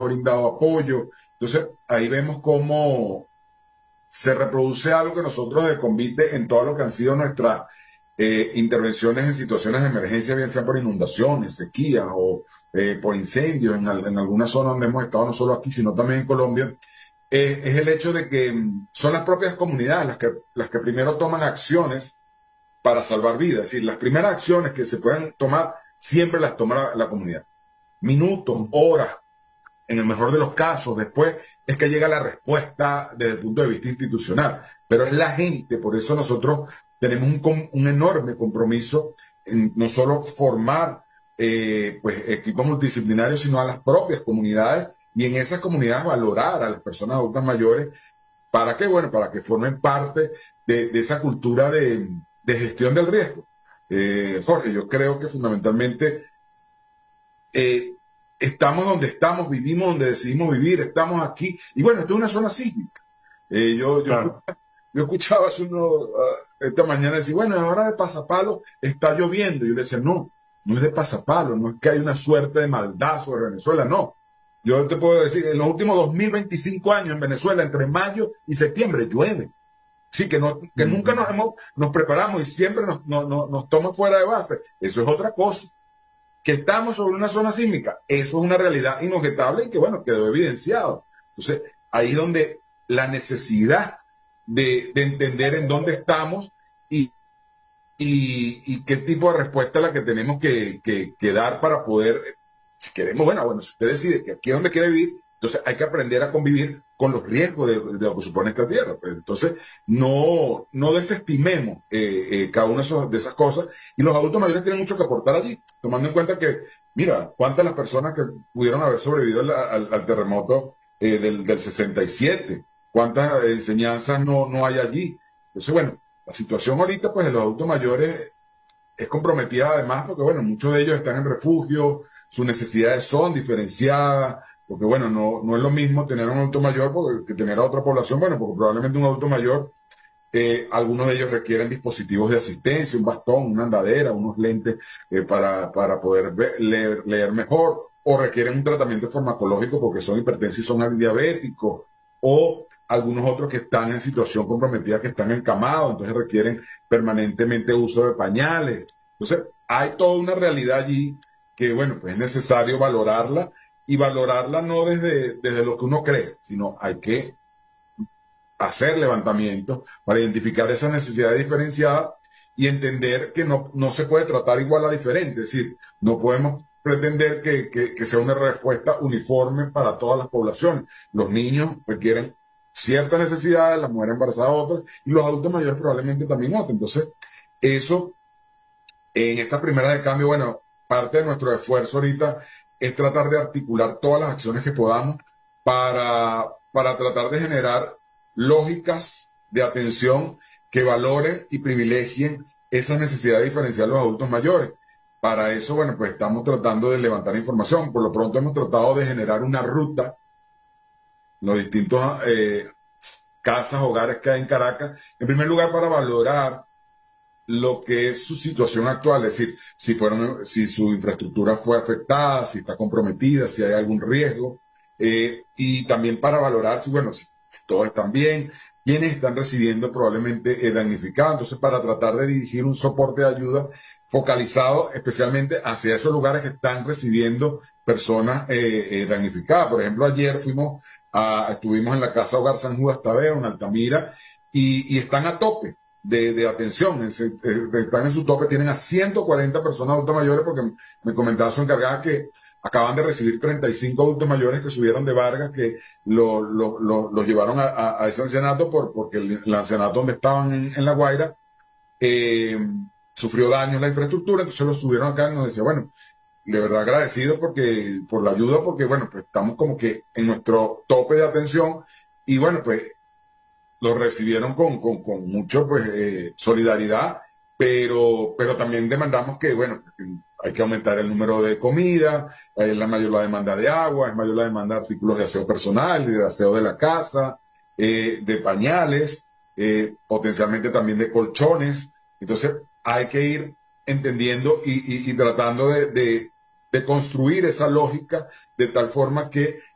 brindado apoyo. Entonces, ahí vemos cómo se reproduce algo que nosotros de Convite en todo lo que han sido nuestras intervenciones en situaciones de emergencia, bien sea por inundaciones, sequías o por incendios en alguna zona donde hemos estado, no solo aquí, sino también en Colombia, es el hecho de que son las propias comunidades las que primero toman acciones para salvar vidas. Es decir, las primeras acciones que se pueden tomar, siempre las toma la comunidad. Minutos, horas, en el mejor de los casos, después es que llega la respuesta desde el punto de vista institucional. Pero es la gente, por eso nosotros tenemos un enorme compromiso en no solo formar pues, equipos multidisciplinarios, sino a las propias comunidades y en esas comunidades valorar a las personas adultas mayores para que, bueno, para que formen parte de esa cultura de gestión del riesgo. Jorge, yo creo que fundamentalmente estamos donde estamos, vivimos donde decidimos vivir, estamos aquí. Y bueno, esto es una zona sísmica. Claro. Yo escuchaba hace esta mañana decir, bueno, ahora de Pasapalo está lloviendo. Y yo le decía, no, no es de Pasapalo, no es que hay una suerte de maldad sobre Venezuela, no. Yo te puedo decir, en los últimos 2025 años en Venezuela, entre mayo y septiembre, llueve. Sí, que nunca nos preparamos y siempre nos toma fuera de base. Eso es otra cosa. Que estamos sobre una zona sísmica, eso es una realidad inobjetable y que, bueno, quedó evidenciado. Entonces, ahí es donde la necesidad de entender en dónde estamos y qué tipo de respuesta es la que tenemos que dar para poder, si queremos, bueno, si usted decide que aquí es donde quiere vivir, entonces hay que aprender a convivir con los riesgos de lo que supone esta tierra. Pues, entonces, no desestimemos cada una de esas cosas. Y los adultos mayores tienen mucho que aportar allí, tomando en cuenta que, mira, cuántas las personas que pudieron haber sobrevivido al terremoto del 67, cuántas enseñanzas no hay allí. Entonces, bueno, la situación ahorita, pues, de los adultos mayores es comprometida además porque, bueno, muchos de ellos están en refugio, sus necesidades son diferenciadas, porque, bueno, no es lo mismo tener a un adulto mayor que tener a otra población, bueno, porque probablemente un adulto mayor, algunos de ellos requieren dispositivos de asistencia, un bastón, una andadera, unos lentes para poder leer mejor, o requieren un tratamiento farmacológico porque son hipertensos y son diabéticos, o algunos otros que están en situación comprometida, que están encamados, entonces requieren permanentemente uso de pañales. Entonces, hay toda una realidad allí que, bueno, pues es necesario valorarla y valorarla no desde lo que uno cree, sino hay que hacer levantamientos para identificar esas necesidades diferenciadas y entender que no se puede tratar igual a diferente. Es decir, no podemos pretender que sea una respuesta uniforme para todas las poblaciones. Los niños requieren ciertas necesidades, las mujeres embarazadas otras, y los adultos mayores probablemente también otras. Entonces, eso, en esta primera de cambio, bueno, parte de nuestro esfuerzo ahorita es tratar de articular todas las acciones que podamos para tratar de generar lógicas de atención que valoren y privilegien esas necesidades diferenciales de los adultos mayores. Para eso, bueno, pues estamos tratando de levantar información. Por lo pronto hemos tratado de generar una ruta en los distintos casas, hogares que hay en Caracas. En primer lugar, para valorar lo que es su situación actual, es decir, si su infraestructura fue afectada, si está comprometida, si hay algún riesgo, y también para valorar si todos están bien, quiénes están recibiendo probablemente damnificados. Entonces, para tratar de dirigir un soporte de ayuda focalizado especialmente hacia esos lugares que están recibiendo personas damnificadas. Por ejemplo, ayer estuvimos en la Casa Hogar San Judas Tadeo, en Altamira, y están a tope de atención, están en su tope, tienen a 140 personas adultas mayores, porque me comentaba su encargada que acaban de recibir 35 adultos mayores que subieron de Vargas, que los llevaron a ese ancianato porque el ancianato donde estaban en La Guaira sufrió daño en la infraestructura, entonces los subieron acá y nos decía, bueno, de verdad agradecidos por la ayuda, porque bueno, pues estamos como que en nuestro tope de atención y bueno, pues lo recibieron con mucho pues solidaridad, pero también demandamos que, bueno, hay que aumentar el número de comida, es mayor la demanda de agua, es mayor la demanda de artículos de aseo personal, de aseo de la casa, de pañales, potencialmente también de colchones. Entonces hay que ir entendiendo y tratando de construir esa lógica de tal forma que